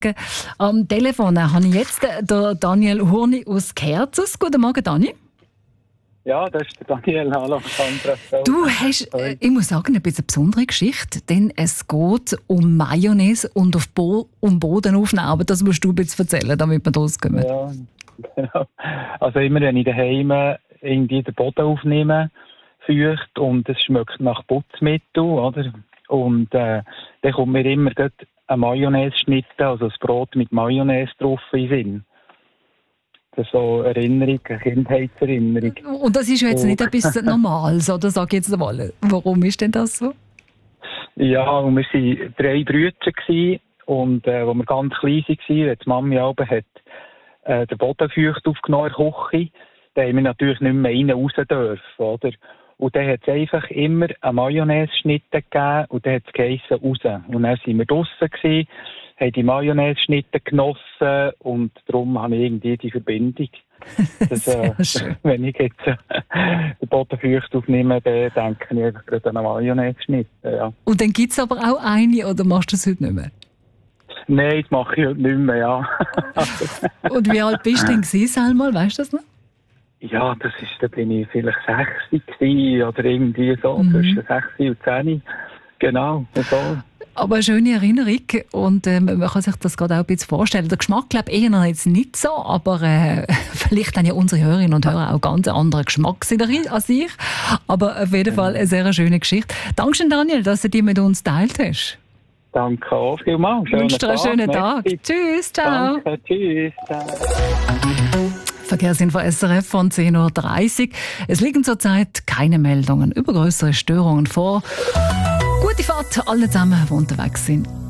Am Telefon habe ich jetzt den Daniel Hurni aus Kerzers. Guten Morgen, Dani. Ja, das ist der Daniel. Hallo, Sandra. Du hast, ich muss sagen, ein bisschen eine besondere Geschichte, denn es geht um Mayonnaise und um Bodenaufnahmen. Aber das musst du ein bisschen erzählen, damit wir rauskommen. Ja, genau. Also immer, wenn ich daheim irgendwie den Boden aufnehme, feucht und es schmeckt nach Putzmittel, oder? Und dann kommt mir immer eine Mayonnaise-Schnitte, also das Brot mit Mayonnaise drauf in den Sinn. Das ist so Erinnerung, eine Kindheitserinnerung. Und das ist ja jetzt nicht etwas Normales, oder? Sag jetzt mal, warum ist denn das so? Ja, und wir waren 3 Brüder und als wir ganz klein waren, als die Mami hat den Boden feucht aufgenommen in der Küche, dann haben wir natürlich nicht mehr rein raus dürfen, oder? Und dann hat es einfach immer eine Mayonnaise-Schnitte gegeben und dann hat es geheissen raus. Und dann waren wir draussen, haben die Mayonnaise-Schnitte genossen und darum habe ich irgendwie die Verbindung. Das, wenn ich jetzt den Boden feucht aufnehme, dann denke ich einfach gerade an eine Mayonnaise-Schnitte. Ja. Und dann gibt es aber auch eine, oder machst du das heute nicht mehr? Nein, das mache ich heute nicht mehr, ja. Und wie alt bist du denn Selma? Weißt du das noch? Ja, da bin ich vielleicht 60 gewesen, oder irgendwie so, zwischen 60 und 10. Genau, so. Aber eine schöne Erinnerung und man kann sich das gerade auch ein bisschen vorstellen. Der Geschmack, glaube ich, eher jetzt nicht so, aber vielleicht haben ja unsere Hörerinnen und Hörer auch ganz anderen Geschmack als ich. Aber auf jeden Fall eine sehr schöne Geschichte. Dankeschön, Daniel, dass du die mit uns geteilt hast. Danke auch vielmals. Ich wünsche dir einen schönen Tag. Tschüss, ciao. Danke, tschüss. Ciao. Verkehrsinfo SRF von 10.30 Uhr. Es liegen zurzeit keine Meldungen über größere Störungen vor. Gute Fahrt allen zusammen, die unterwegs sind.